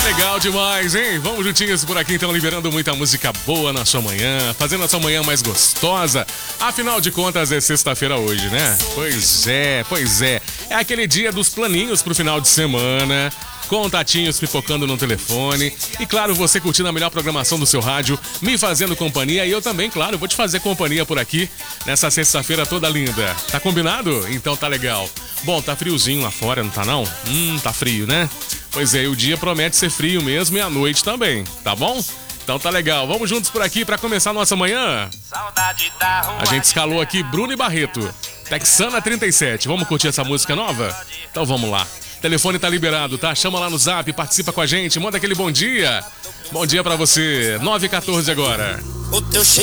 Legal demais, hein? Vamos juntinhos por aqui, então, liberando muita música boa na sua manhã, fazendo a sua manhã mais gostosa. Afinal de contas, é sexta-feira hoje, né? Pois é. É aquele dia dos planinhos pro final de semana, contatinhos pipocando no telefone e, claro, você curtindo a melhor programação do seu rádio, me fazendo companhia e eu também, claro, vou te fazer companhia por aqui nessa sexta-feira toda linda. Tá combinado? Então tá legal. Bom, tá friozinho lá fora, não tá não? Tá frio, né? Pois é, o dia promete ser frio mesmo e a noite também, tá bom? Então tá legal, vamos juntos por aqui pra começar a nossa manhã. A gente escalou aqui Bruno e Barreto, Texana 37, vamos curtir essa música nova? Então vamos lá. O telefone tá liberado, tá? Chama lá no zap, participa com a gente, manda aquele bom dia. Bom dia pra você, 9h14 agora. O teu cheiro